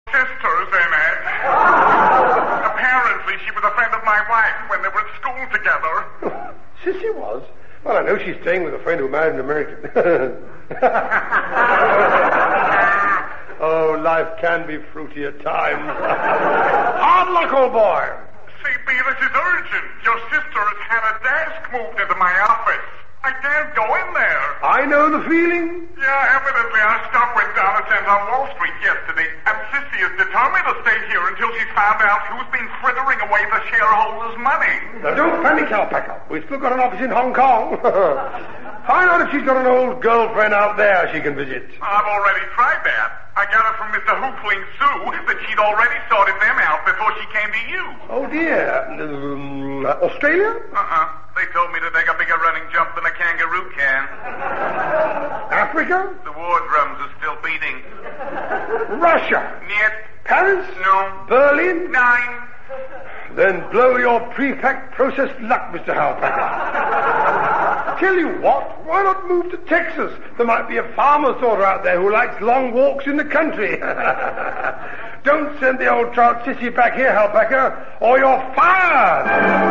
sisters, Emmett. Apparently, she was a friend of my wife when they were at school together. Sissy was? Well, I know she's staying with a friend who married an American. Oh, life can be fruity at times. Hard luck, old boy. CB, this is urgent. Your sister has had a desk moved into my office. I can't go in there. I know the feeling. Yeah, evidently our stock went down a cent on Wall Street yesterday, and Sissy is determined to stay here until she's found out who's been frittering away the shareholders' money. Now, don't panic, Alpaca. We've still got an office in Hong Kong. Find out if she's got an old girlfriend out there she can visit. I've already tried that. I got it from Mr. Hoofling Sue that she'd already sorted them out before she came to you. Oh, dear. Australia? They told me to take a bigger running jump than a kangaroo can. Africa? The war drums are still beating. Russia? Niet. Paris? No. Berlin? 9. Then blow your prefect processed luck, Mr. Halpacker. Tell you what, why not move to Texas? There might be a farmer's daughter out there who likes long walks in the country. Don't send the old trout sissy back here, Halpacker, or you're fired!